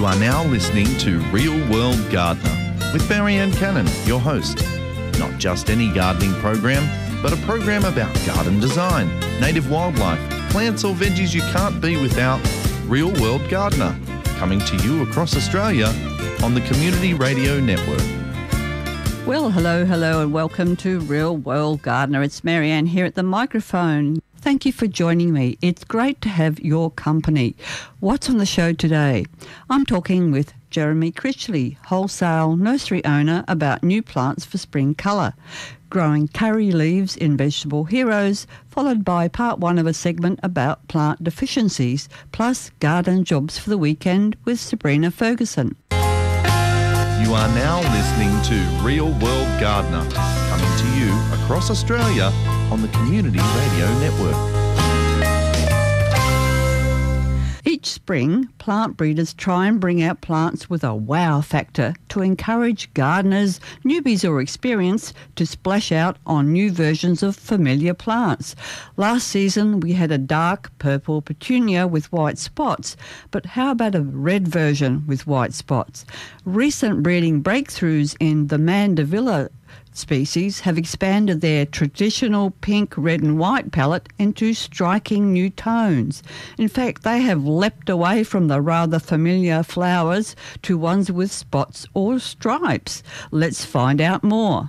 You are now listening to Real World Gardener with Marianne Cannon, your host. Not just any gardening program, but a program about garden design, native wildlife, plants or veggies you can't be without. Real World Gardener, coming to you across Australia on the Community Radio Network. Well, hello, and welcome to Real World Gardener. It's Marianne here at the microphone. Thank you for joining me. It's great to have your company. What's on the show today? I'm talking with Jeremy Critchley, wholesale nursery owner, about new plants for spring colour, growing curry leaves in Vegetable Heroes, followed by part one of a segment about plant deficiencies, plus garden jobs for the weekend with Sabrina Ferguson. You are now listening to Real World Gardener, coming to you across Australia on the Community Radio Network. Each spring, plant breeders try and bring out plants with a wow factor to encourage gardeners, newbies or experienced, to splash out on new versions of familiar plants. Last season, we had a dark purple petunia with white spots, but how about a red version with white spots? Recent breeding breakthroughs in the Mandevilla species have expanded their traditional pink, red and white palette into striking new tones. In fact, they have leapt away from the rather familiar flowers to ones with spots or stripes. Let's find out more.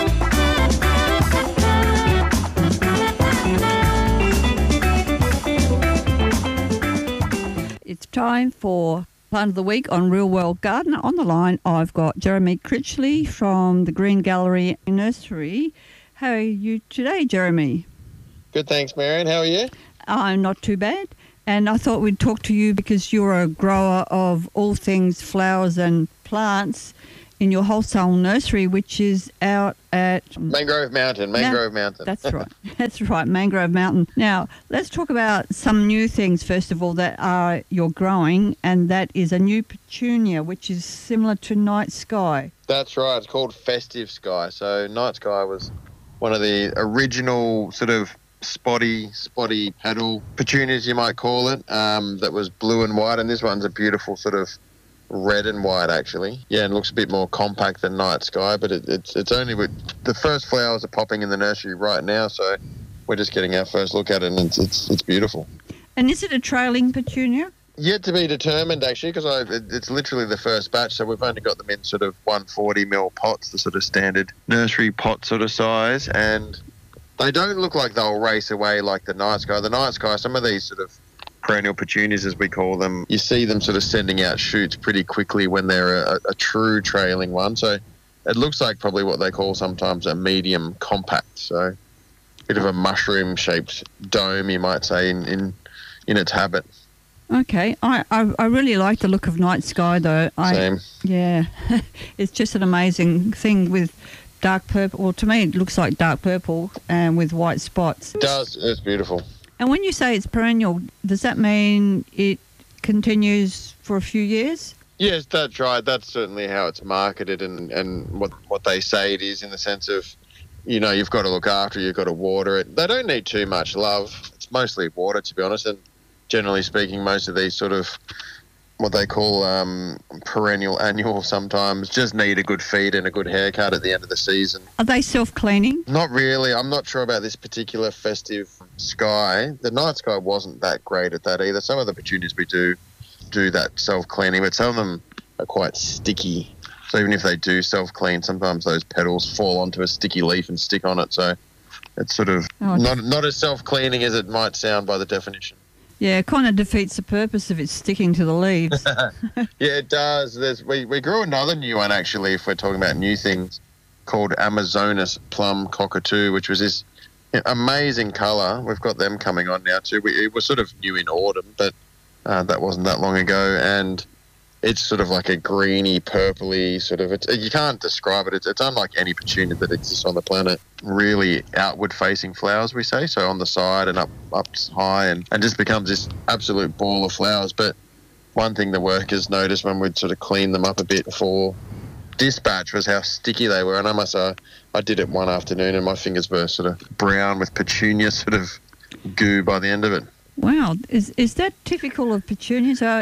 It's time for Plant of the Week on Real World Gardener. On the line, I've got Jeremy Critchley from the Green Gallery Nursery. How are you today, Jeremy? Good, thanks, Marianne. How are you? I'm not too bad. And I thought we'd talk to you because you're a grower of all things flowers and plants in your wholesale nursery, which is out at Mangrove Mountain. That's right, Mangrove Mountain. Now, let's talk about some new things, first of all, that you're growing, and that is a new petunia, which is similar to Night Sky. That's right. It's called Festive Sky. So Night Sky was one of the original sort of spotty petal petunias, you might call it, that was blue and white, and this one's a beautiful sort of red and white, actually. Yeah, and looks a bit more compact than Night Sky, but it's only the first flowers are popping in the nursery right now, so we're just getting our first look at it, and it's beautiful. And is it a trailing petunia? Yet to be determined, actually, because it's literally the first batch, so we've only got them in sort of 140ml pots, the sort of standard nursery pot sort of size, and they don't look like they'll race away like the Night Sky. The Night Sky, some of these sort of perennial petunias, as we call them, you see them sort of sending out shoots pretty quickly when they're a true trailing one. So it looks like probably what they call sometimes a medium compact. So a bit of a mushroom-shaped dome, you might say, in its habit. Okay. I really like the look of Night Sky, though. Same. Yeah. It's just an amazing thing with dark purple. Well, to me, it looks like dark purple and with white spots. It does. It's beautiful. And when you say it's perennial, does that mean it continues for a few years? Yes, that's right. That's certainly how it's marketed and what they say it is, in the sense of, you've got to look after it, you've got to water it. They don't need too much love. It's mostly water, to be honest, and generally speaking, most of these sort of what they call perennial annual sometimes just need a good feed and a good haircut at the end of the season. Are they self-cleaning? Not really. I'm not sure about this particular Festive Sky. The Night Sky wasn't that great at that either. Some of the petunias we do that self-cleaning, but some of them are quite sticky. So even if they do self-clean, sometimes those petals fall onto a sticky leaf and stick on it. So it's sort of not as self-cleaning as it might sound by the definition. Yeah, it kind of defeats the purpose of it sticking to the leaves. Yeah, it does. We grew another new one, actually, if we're talking about new things, called Amazonas Plum Cockatoo, which was this amazing colour. We've got them coming on now too. It was sort of new in autumn, but that wasn't that long ago, and it's sort of like a greeny, purpley sort of. You can't describe it. It's unlike any petunia that exists on the planet. Really outward-facing flowers, we say, so on the side and up high, and just becomes this absolute ball of flowers. But one thing the workers noticed when we'd sort of clean them up a bit for dispatch was how sticky they were. And I must say, I did it one afternoon, and my fingers were sort of brown with petunia sort of goo by the end of it. Wow. Is that typical of petunias?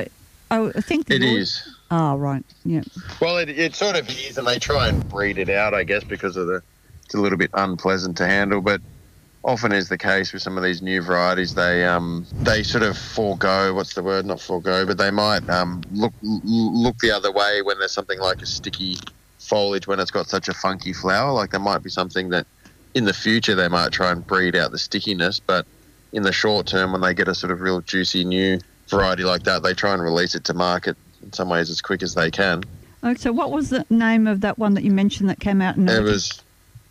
I think It is. Oh, right. Yeah. Well, it sort of is, and they try and breed it out, I guess, because it's a little bit unpleasant to handle. But often is the case with some of these new varieties, they sort of forego. What's the word? Not forego, but they might look the other way when there's something like a sticky foliage when it's got such a funky flower. Like there might be something that in the future they might try and breed out the stickiness, but in the short term, when they get a sort of real juicy new variety like that, they try and release it to market in some ways as quick as they can. Oh, so what was the name of that one that you mentioned that came out in It was,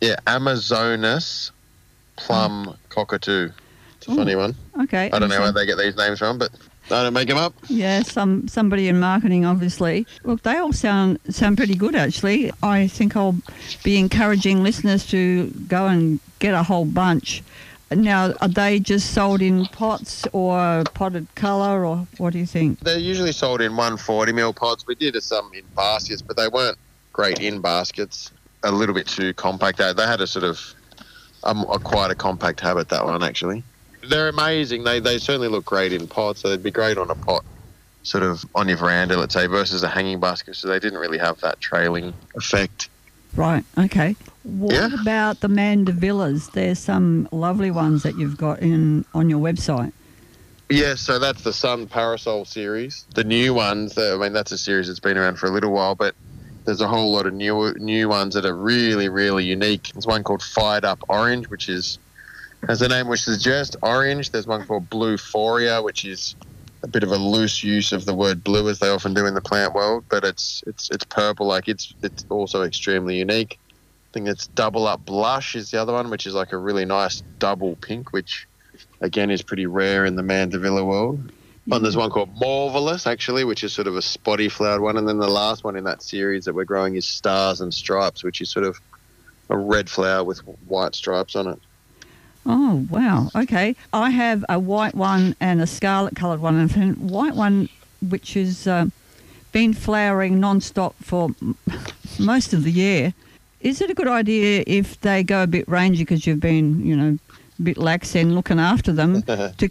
Amazonas Plum Cockatoo. It's a funny one. Okay. I don't know where they get these names from, but I don't make them up. Yeah, somebody in marketing, obviously. Look, they all sound pretty good, actually. I think I'll be encouraging listeners to go and get a whole bunch. Now, are they just sold in pots or potted colour, or what do you think? They're usually sold in 140ml pots. We did some in baskets, but they weren't great in baskets. A little bit too compact. They had a sort of quite a compact habit, that one, actually. They're amazing. They certainly look great in pots. So they'd be great on a pot, sort of on your veranda, let's say, versus a hanging basket. So they didn't really have that trailing effect. Right, okay. What about the mandevillas? There's some lovely ones that you've got on your website. Yeah, so that's the Sun Parasol series. The new ones, that's a series that's been around for a little while, but there's a whole lot of new ones that are really, really unique. There's one called Fired Up Orange, which is, as the name which suggests, orange. There's one called Blue Foria, which is a bit of a loose use of the word blue, as they often do in the plant world, but it's purple. Like it's also extremely unique. I think it's Double Up Blush is the other one, which is like a really nice double pink, which again is pretty rare in the mandevilla world. And there's one called Marvelous, actually, which is sort of a spotty flowered one. And then the last one in that series that we're growing is Stars and Stripes, which is sort of a red flower with white stripes on it. Oh, wow. Okay. I have a white one and a scarlet coloured one. And a white one, which has been flowering non-stop for most of the year. Is it a good idea if they go a bit rangy because you've been, a bit lax in looking after them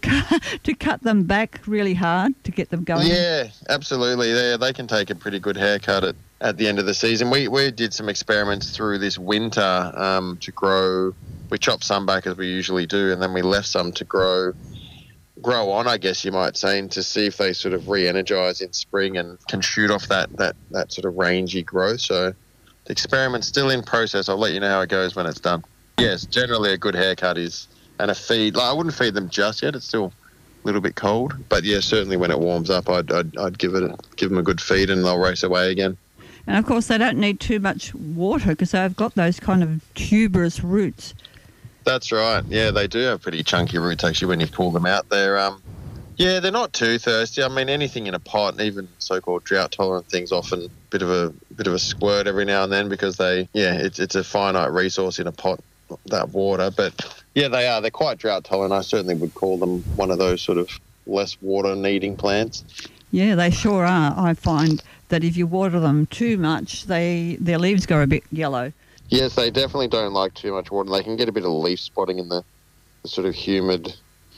to cut them back really hard to get them going? Yeah, absolutely. They can take a pretty good haircut at the end of the season. We did some experiments through this winter to grow. We chopped some back as we usually do, and then we left some to grow on, I guess you might say, and to see if they sort of re-energise in spring and can shoot off that sort of rangy growth. So the experiment's still in process. I'll let you know how it goes when it's done. Yes, generally a good haircut and a feed. Like, I wouldn't feed them just yet. It's still a little bit cold, but yeah, certainly when it warms up, I'd give them a good feed and they'll race away again. And of course, they don't need too much water because they've got those kind of tuberous roots. That's right. Yeah, they do have pretty chunky roots actually when you pull them out. They're not too thirsty. I mean, anything in a pot, even so-called drought-tolerant things, often a bit of a squirt every now and then because it's a finite resource in a pot, that water. But yeah, they are. They're quite drought-tolerant. I certainly would call them one of those sort of less water-needing plants. Yeah, they sure are. I find that if you water them too much, their leaves go a bit yellow. Yes, they definitely don't like too much water. They can get a bit of leaf spotting in the sort of humid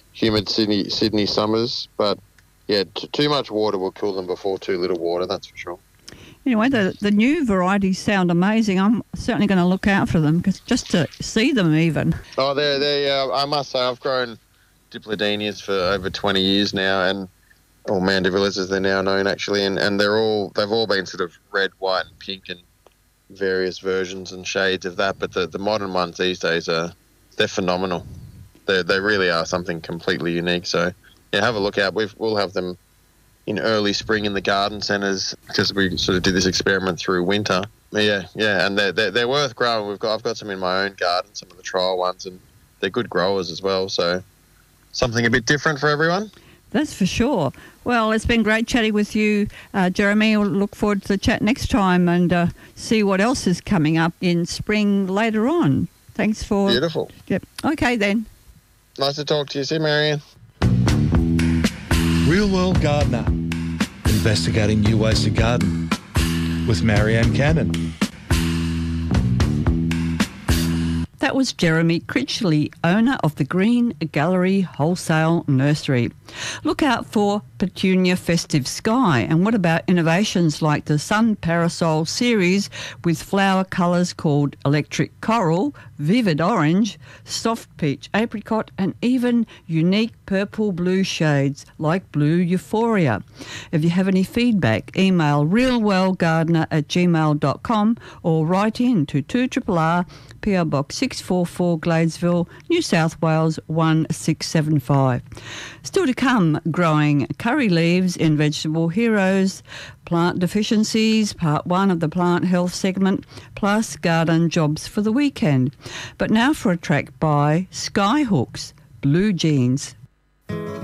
Sydney summers. But yeah, too much water will kill them before too little water, that's for sure. Anyway, the new varieties sound amazing. I'm certainly going to look out for them just to see them even. Oh, I must say, I've grown Diplodenias for over 20 years now, or mandevillas as they're now known actually, and they've all been sort of red, white, and pink, and various versions and shades of that. But the modern ones these days they're phenomenal. They really are something completely unique. So yeah, have a look out. We'll have them in early spring in the garden centres because we sort of did this experiment through winter. Yeah, and they're worth growing. I've got some in my own garden, some of the trial ones, and they're good growers as well. So something a bit different for everyone. That's for sure. Well, it's been great chatting with you, Jeremy. We'll look forward to the chat next time and see what else is coming up in spring later on. Thanks for... Beautiful. Yep. Okay, then. Nice to talk to you. See you, Marianne. Real World Gardener, investigating new ways to garden with Marianne Cannon. That was Jeremy Critchley, owner of the Green Gallery Wholesale Nursery. Look out for Petunia Festive Sky. And what about innovations like the Sun Parasol series with flower colours called Electric Coral, Vivid Orange, Soft Peach Apricot, and even unique purple blue shades like Blue Euphoria? If you have any feedback, email realwellgardener@gmail.com or write in to 2RRR PO Box 644 Gladesville, New South Wales 1675. Still to come, growing curry leaves in Vegetable Heroes, plant deficiencies, part 1 of the plant health segment, plus garden jobs for the weekend. But now for a track by Skyhooks, Blue Jeans.